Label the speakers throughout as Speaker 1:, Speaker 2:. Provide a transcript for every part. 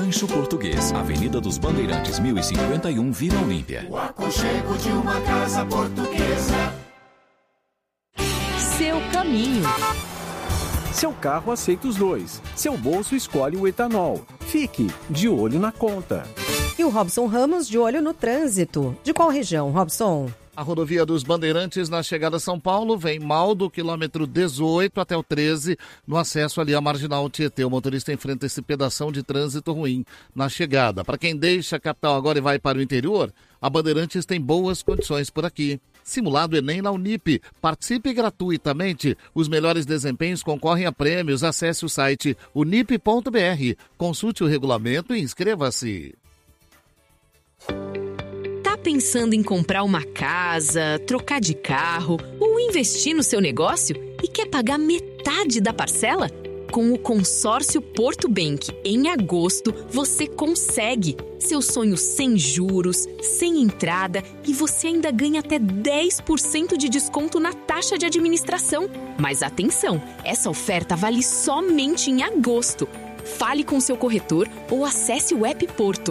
Speaker 1: Rancho Português, Avenida dos Bandeirantes, 1051, Vila Olímpia.
Speaker 2: O aconchego de uma casa portuguesa.
Speaker 3: Seu caminho.
Speaker 4: Seu carro aceita os dois. Seu bolso escolhe o etanol. Fique de olho na conta.
Speaker 5: E o Robson Ramos de olho no trânsito. De qual região, Robson?
Speaker 6: A rodovia dos Bandeirantes na chegada a São Paulo vem mal do quilômetro 18 até o 13, no acesso ali à Marginal Tietê. O motorista enfrenta esse pedação de trânsito ruim na chegada. Para quem deixa a capital agora e vai para o interior, a Bandeirantes tem boas condições por aqui. Simulado Enem na Unip. Participe gratuitamente. Os melhores desempenhos concorrem a prêmios. Acesse o site unip.br. Consulte o regulamento e inscreva-se.
Speaker 3: Pensando em comprar uma casa, trocar de carro ou investir no seu negócio e quer pagar metade da parcela? Com o consórcio Porto Bank, em agosto, você consegue. Seu sonho sem juros, sem entrada e você ainda ganha até 10% de desconto na taxa de administração. Mas atenção, essa oferta vale somente em agosto. Fale com seu corretor ou acesse o app Porto.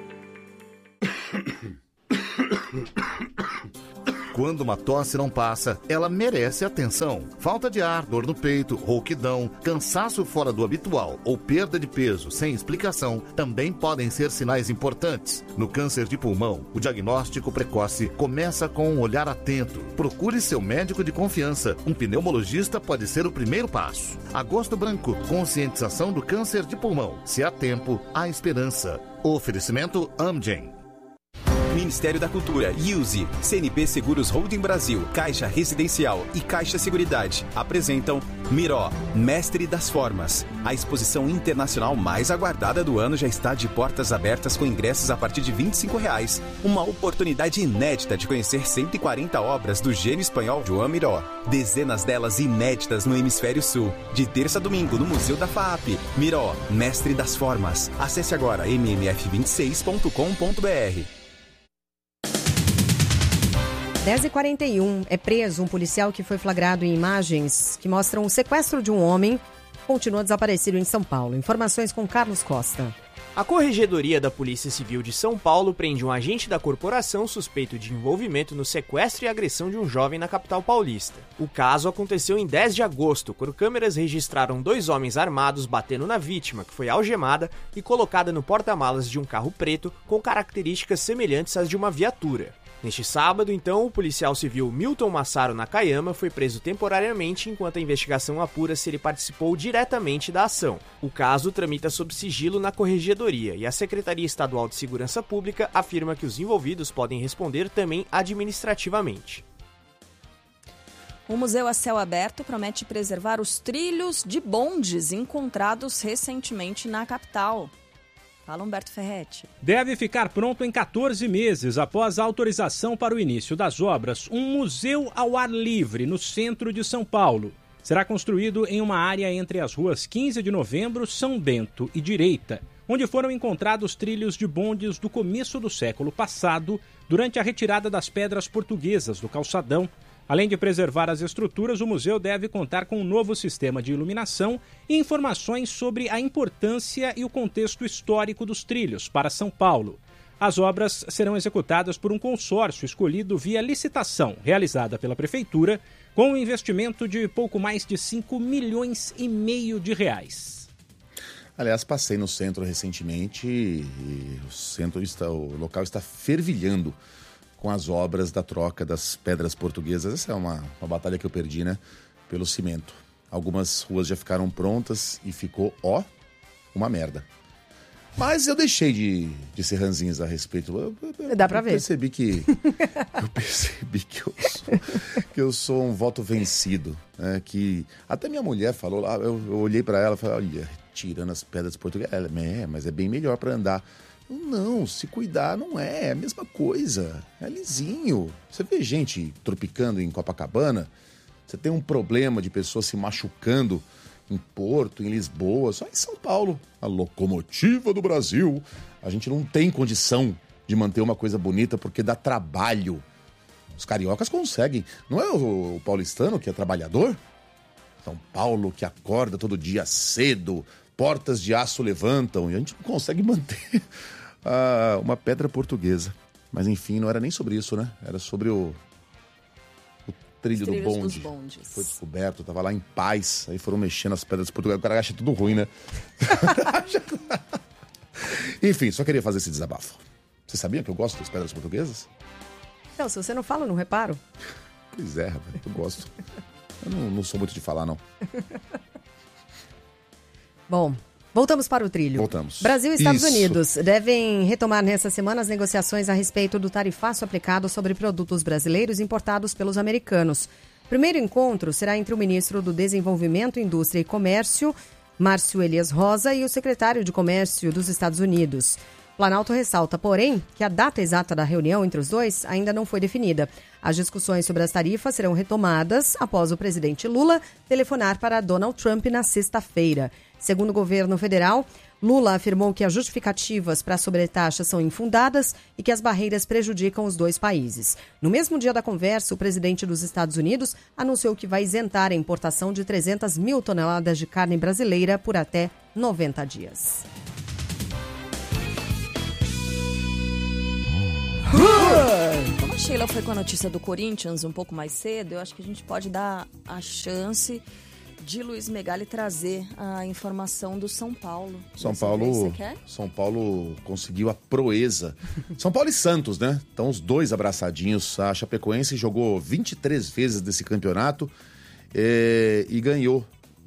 Speaker 6: Quando uma tosse não passa, ela merece atenção. Falta de ar, dor no peito, rouquidão, cansaço fora do habitual ou perda de peso sem explicação também podem ser sinais importantes. No câncer de pulmão, o diagnóstico precoce começa com um olhar atento. Procure seu médico de confiança. Um pneumologista pode ser o primeiro passo. Agosto Branco, conscientização do câncer de pulmão. Se há tempo, há esperança. Oferecimento Amgen.
Speaker 7: Ministério da Cultura, IUSE, CNP Seguros Holding Brasil, Caixa Residencial e Caixa Seguridade apresentam Miró, Mestre das Formas. A exposição internacional mais aguardada do ano já está de portas abertas com ingressos a partir de R$ 25. Uma oportunidade inédita de conhecer 140 obras do gênio espanhol Joan Miró. Dezenas delas inéditas no Hemisfério Sul. De terça a domingo no Museu da FAAP. Miró, Mestre das Formas. Acesse agora mmf26.com.br.
Speaker 5: 10h41, é preso um policial que foi flagrado em imagens que mostram o sequestro de um homem que continua desaparecido em São Paulo. Informações com Carlos Costa.
Speaker 8: A Corregedoria da Polícia Civil de São Paulo prende um agente da corporação suspeito de envolvimento no sequestro e agressão de um jovem na capital paulista. O caso aconteceu em 10 de agosto, quando câmeras registraram 2 homens armados batendo na vítima, que foi algemada e colocada no porta-malas de um carro preto com características semelhantes às de uma viatura. Neste sábado, então, o policial civil Milton Massaro Nakayama foi preso temporariamente enquanto a investigação apura se ele participou diretamente da ação. O caso tramita sob sigilo na Corregedoria e a Secretaria Estadual de Segurança Pública afirma que os envolvidos podem responder também administrativamente.
Speaker 9: O Museu a Céu Aberto promete preservar os trilhos de bondes encontrados recentemente na capital. Fala, Humberto Ferretti.
Speaker 10: Deve ficar pronto em 14 meses após a autorização para o início das obras um museu ao ar livre no centro de São Paulo. Será construído em uma área entre as ruas 15 de Novembro, São Bento e Direita, onde foram encontrados trilhos de bondes do começo do século passado durante a retirada das pedras portuguesas do calçadão. Além de preservar as estruturas, o museu deve contar com um novo sistema de iluminação e informações sobre a importância e o contexto histórico dos trilhos para São Paulo. As obras serão executadas por um consórcio escolhido via licitação, realizada pela Prefeitura, com um investimento de pouco mais de 5,5 milhões de reais.
Speaker 11: Aliás, passei no centro recentemente e o local está fervilhando com as obras da troca das pedras portuguesas. Essa é uma batalha que eu perdi, né? Pelo cimento. Algumas ruas já ficaram prontas e ficou, uma merda. Mas eu deixei de ser ranzinhos a respeito.
Speaker 5: Dá pra ver.
Speaker 11: Eu percebi que eu sou um voto vencido. Né? Que até minha mulher falou lá, eu olhei pra ela e falei, olha, tirando as pedras portuguesas. Ela, mas é bem melhor pra andar. Não, se cuidar não é a mesma coisa, é lisinho. Você vê gente tropicando em Copacabana, você tem um problema de pessoas se machucando em Porto, em Lisboa, só em São Paulo, a locomotiva do Brasil. A gente não tem condição de manter uma coisa bonita porque dá trabalho. Os cariocas conseguem, não é o paulistano que é trabalhador? São Paulo que acorda todo dia cedo, portas de aço levantam, e a gente não consegue manter uma pedra portuguesa. Mas enfim, não era nem sobre isso, né? Era sobre o trilho do bonde. Foi descoberto, tava lá em paz, aí foram mexendo as pedras portuguesas. O cara acha tudo ruim, né? Enfim, só queria fazer esse desabafo. Você sabia que eu gosto das pedras portuguesas?
Speaker 5: Não, se você não fala, eu não reparo.
Speaker 11: Pois é, rapaz, eu gosto. Eu não sou muito de falar, não.
Speaker 5: Bom, voltamos para o trilho.
Speaker 11: Voltamos.
Speaker 5: Brasil e Estados Unidos devem retomar nessa semana as negociações a respeito do tarifaço aplicado sobre produtos brasileiros importados pelos americanos. O primeiro encontro será entre o ministro do Desenvolvimento, Indústria e Comércio, Márcio Elias Rosa, e o secretário de Comércio dos Estados Unidos. Planalto ressalta, porém, que a data exata da reunião entre os dois ainda não foi definida. As discussões sobre as tarifas serão retomadas após o presidente Lula telefonar para Donald Trump na sexta-feira. Segundo o governo federal, Lula afirmou que as justificativas para a sobretaxa são infundadas e que as barreiras prejudicam os dois países. No mesmo dia da conversa, o presidente dos Estados Unidos anunciou que vai isentar a importação de 300 mil toneladas de carne brasileira por até 90 dias.
Speaker 9: Como a Sheila foi com a notícia do Corinthians um pouco mais cedo, eu acho que a gente pode dar a chance de Luiz Megali trazer a informação do São Paulo.
Speaker 11: São Paulo conseguiu a proeza. São Paulo e Santos, né? Estão os dois abraçadinhos. A Chapecoense jogou 23 vezes desse campeonato e ganhou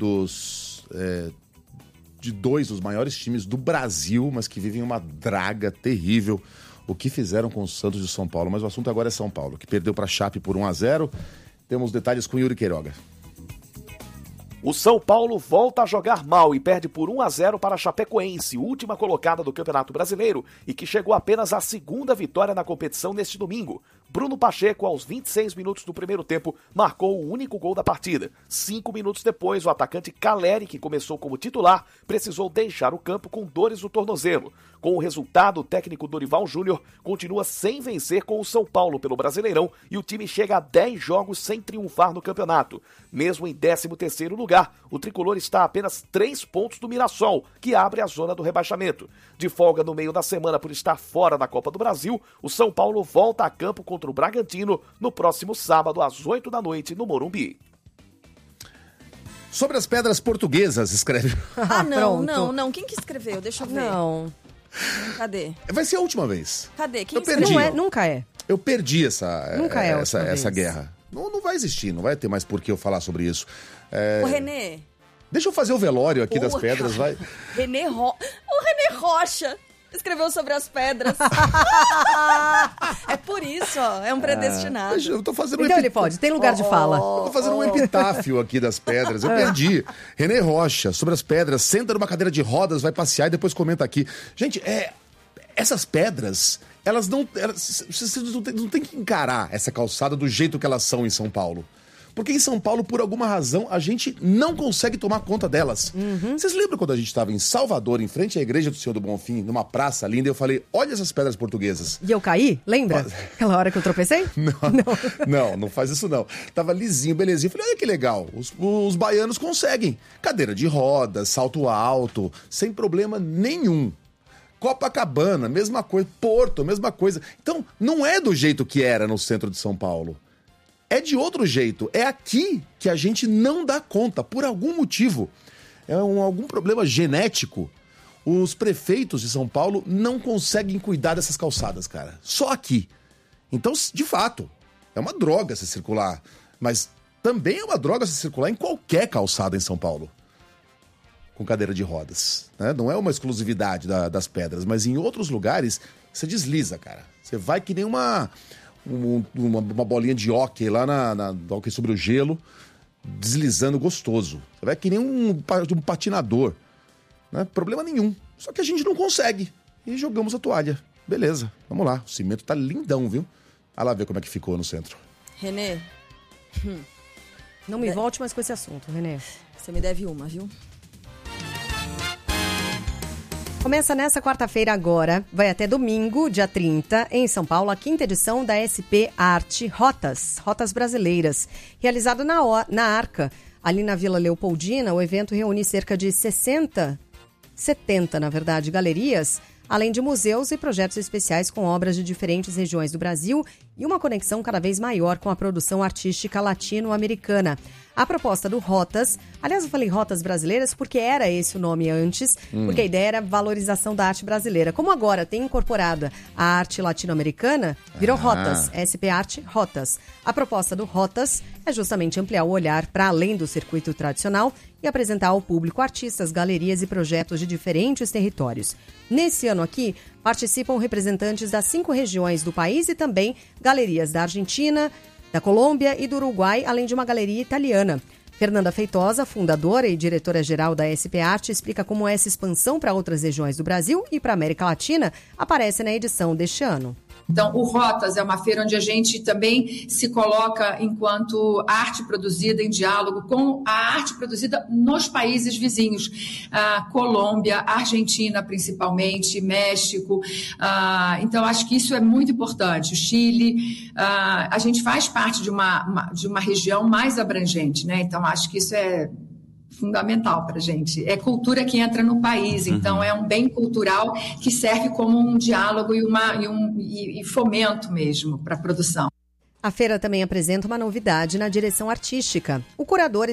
Speaker 11: de dois dos maiores times do Brasil, mas que vivem uma draga terrível. O que fizeram com o Santos de São Paulo. Mas o assunto agora é São Paulo, que perdeu para a Chape por 1-0. Temos detalhes com Yuri Queiroga.
Speaker 12: O São Paulo volta a jogar mal e perde por 1-0 para a Chapecoense, última colocada do Campeonato Brasileiro e que chegou apenas à segunda vitória na competição neste domingo. Bruno Pacheco, aos 26 minutos do primeiro tempo, marcou o único gol da partida. 5 minutos depois, o atacante Caleri, que começou como titular, precisou deixar o campo com dores no tornozelo. Com o resultado, o técnico Dorival Júnior continua sem vencer com o São Paulo pelo Brasileirão e o time chega a 10 jogos sem triunfar no campeonato. Mesmo em 13º lugar, o tricolor está a apenas 3 pontos do Mirassol, que abre a zona do rebaixamento. De folga no meio da semana por estar fora da Copa do Brasil, o São Paulo volta a campo contra o Bragantino no próximo sábado às 8 da noite no Morumbi.
Speaker 11: Sobre as pedras portuguesas, escreve.
Speaker 9: Não. Quem que escreveu? Deixa eu ver.
Speaker 5: Não.
Speaker 9: Cadê?
Speaker 11: Vai ser a última vez.
Speaker 9: Cadê? Quem
Speaker 11: eu perdi.
Speaker 5: Nunca é.
Speaker 11: Eu perdi essa
Speaker 5: vez.
Speaker 11: guerra. Não vai existir, não vai ter mais por que eu falar sobre isso.
Speaker 9: O Renê.
Speaker 11: Deixa eu fazer o velório aqui das pedras, vai.
Speaker 9: O Renê Rocha escreveu sobre as pedras. É por isso, ó. É um predestinado.
Speaker 11: Eu tô fazendo
Speaker 5: então ele pode, tem lugar de fala.
Speaker 11: Eu tô fazendo um epitáfio aqui das pedras. Eu perdi. Renê Rocha, sobre as pedras, senta numa cadeira de rodas, vai passear e depois comenta aqui. Gente, essas pedras, vocês não tem que encarar essa calçada do jeito que elas são em São Paulo. Porque em São Paulo, por alguma razão, a gente não consegue tomar conta delas. Vocês lembram quando a gente estava em Salvador, em frente à Igreja do Senhor do Bonfim, numa praça linda, e eu falei, olha essas pedras portuguesas.
Speaker 5: E eu caí? Lembra? Aquela hora que eu tropecei?
Speaker 11: Não faz isso não. Tava lisinho, belezinho. Eu falei, olha que legal, os baianos conseguem. Cadeira de rodas, salto alto, sem problema nenhum. Copacabana, mesma coisa. Porto, mesma coisa. Então, não é do jeito que era no centro de São Paulo. É de outro jeito. É aqui que a gente não dá conta, por algum motivo. Algum problema genético. Os prefeitos de São Paulo não conseguem cuidar dessas calçadas, cara. Só aqui. Então, de fato, é uma droga se circular. Mas também é uma droga se circular em qualquer calçada em São Paulo. Com cadeira de rodas. Né? Não é uma exclusividade das pedras, mas em outros lugares você desliza, cara. Você vai que nem uma bolinha de hóquei lá do hóquei sobre o gelo, deslizando gostoso. Você vai que nem um patinador. Né? Problema nenhum. Só que a gente não consegue. E jogamos a toalha. Beleza, vamos lá. O cimento tá lindão, viu? Vai lá ver como é que ficou no centro.
Speaker 9: Renê.
Speaker 5: Não me volte mais com esse assunto, Renê.
Speaker 9: Você me deve uma, viu?
Speaker 5: Começa nessa quarta-feira agora, vai até domingo, dia 30, em São Paulo, a 5ª edição da SP Arte Rotas Brasileiras. Realizado na Arca, ali na Vila Leopoldina, o evento reúne cerca de 60 70, na verdade, galerias, além de museus e projetos especiais com obras de diferentes regiões do Brasil e uma conexão cada vez maior com a produção artística latino-americana. A proposta do Rotas, aliás, eu falei Rotas Brasileiras porque era esse o nome antes, porque a ideia era valorização da arte brasileira. Como agora tem incorporada a arte latino-americana, virou Rotas, SP Arte Rotas. A proposta do Rotas é justamente ampliar o olhar para além do circuito tradicional e apresentar ao público artistas, galerias e projetos de diferentes territórios. Nesse ano aqui, participam representantes das 5 regiões do país e também galerias da Argentina, da Colômbia e do Uruguai, além de uma galeria italiana. Fernanda Feitosa, fundadora e diretora-geral da SP Arte, explica como essa expansão para outras regiões do Brasil e para a América Latina aparece na edição deste ano.
Speaker 13: Então, o Rotas é uma feira onde a gente também se coloca enquanto arte produzida em diálogo com a arte produzida nos países vizinhos, Colômbia, Argentina principalmente, México. Então, acho que isso é muito importante. O Chile, a gente faz parte de uma região mais abrangente, né? Então, acho que isso é fundamental para a gente. É cultura que entra no país, então é um bem cultural que serve como um diálogo e fomento mesmo para a produção.
Speaker 5: A feira também apresenta uma novidade na direção artística. O curador